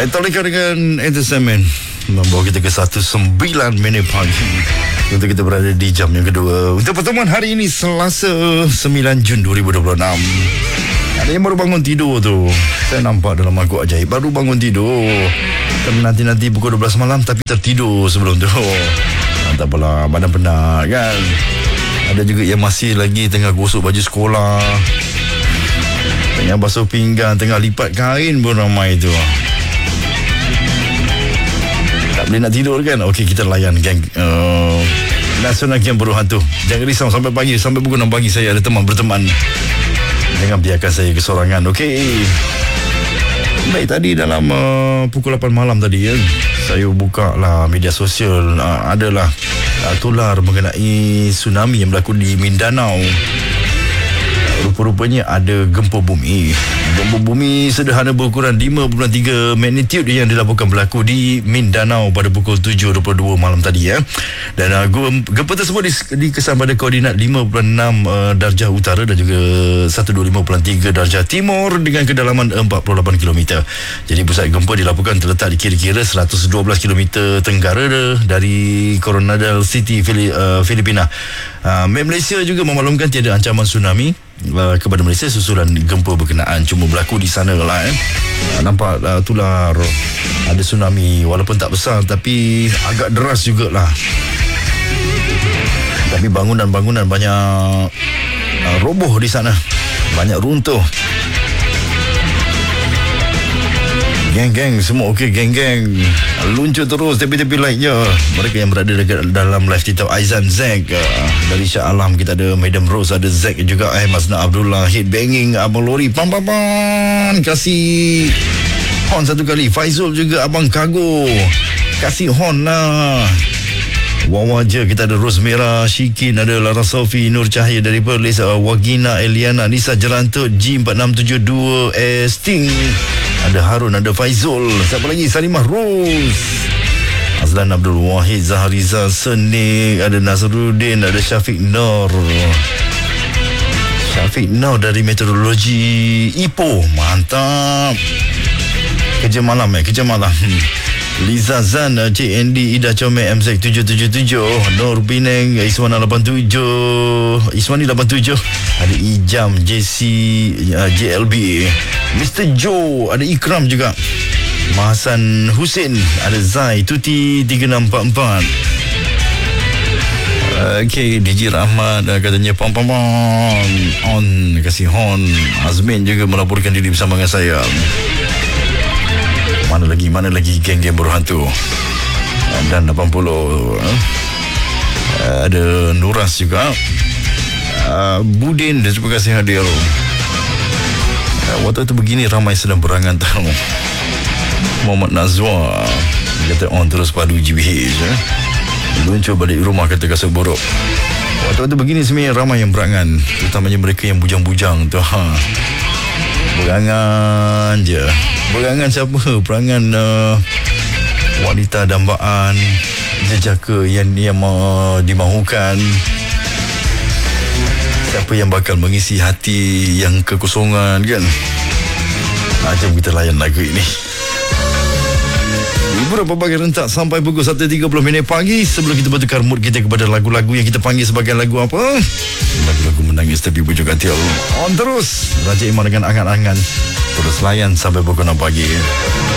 Metallica dengan Entertainment membawa kita ke 19 minit pagi untuk kita berada di jam yang kedua untuk pertemuan hari ini, Selasa 9 Jun 2026. Ada yang baru bangun tidur tu, saya nampak dalam Maguk Ajaib, baru bangun tidur nanti pukul 12 malam tapi tertidur sebelum tu. Tak apalah, badan penat kan. Ada juga yang masih lagi tengah gosok baju sekolah, tengah basuh pinggan, tengah lipat kain pun ramai tu. Tak boleh nak tidur kan? Okey, kita layan geng Nasional Geng Buruh Hantu. Jangan risau, sampai pagi, sampai pukul 6 pagi saya ada teman berteman. Jangan biarkan saya kesorangan. Okey. Baik, tadi dalam pukul 8 malam tadi saya buka lah media sosial, adalah tular mengenai tsunami yang berlaku di Mindanao. Rupa-rupanya ada gempa bumi. Gempa bumi sederhana berukuran 5.3 magnitude yang dilaporkan berlaku di Mindanao pada pukul 7.22 malam tadi Dan gempa tersebut dikesan pada koordinat 5.6 darjah utara dan juga 125.3 darjah timur dengan kedalaman 48 km. Jadi pusat gempa dilaporkan terletak di kira-kira 112 km tenggara dari Coronadal City, Filipina. Malaysia juga memaklumkan tiada ancaman tsunami kepada Malaysia susulan gempa berkenaan, cuma berlaku di sana lah. Nampak tular ada tsunami, walaupun tak besar tapi agak deras jugalah. Tapi bangunan-bangunan banyak roboh di sana, banyak runtuh. Geng-geng semua okey, geng-geng luncur terus tepi-tepi like je. Mereka yang berada dekat dalam live kita, Aizan Zack dari Shah Alam, kita ada Madam Rose, ada Zack juga, Masna Abdullah, hit banging, Abang Lori pam kasih horn satu kali. Faizul juga, Abang Kago kasih horn lah. Wawa je, kita ada Rose Merah, Shikin, ada Lara Sofi, Nur Cahaya dari Perlis, Wagina, Eliana, Nisa Jerantut, G4672, Sting, ada Harun, ada Faizul, siapa lagi, Salimah Rose, Azlan Abdul Wahid, Zahariza Senik, ada Nazruddin, ada Syafiq Nur dari Meteorologi Ipoh, mantap. Kerja malam Liza Zan, CND, Ida Comel, MZ 777, Nur Bineng, Iswani 87, ada Ijam, JC, JLB, Mr. Joe, ada Ikram juga, Mahasan Hussein, ada Zai, Tuti 3644. Okay, DJ Rahmat katanya pam on, kasih horn. Azmin juga melaporkan diri bersama dengan saya. Mana lagi geng-geng Buruh Hantu. Dan 80 ada Nuras juga, Budin, dan terima kasih hadir. Waktu itu begini ramai sedang berangan tahu. Muhammad Nazwa kata on terus padu GBH luncur balik rumah, kata kasut borok. Waktu itu begini sebenarnya ramai yang berangan, terutamanya mereka yang bujang-bujang tu. Berangan je. Berangan siapa? Berangan wanita dambaan, jejaka yang dimahukan. Siapa yang bakal mengisi hati yang kekosongan kan? Jom kita layan lagu ini. Hiburan pelbagai rentak sampai pukul 1.30 minit pagi. Sebelum kita bertukar mood kita kepada lagu-lagu yang kita panggil sebagai lagu apa? Lagu-lagu menangis tapi pujuk hati. On terus Raja Iman dengan angan-angan. Terus layan sampai pukul 6 pagi.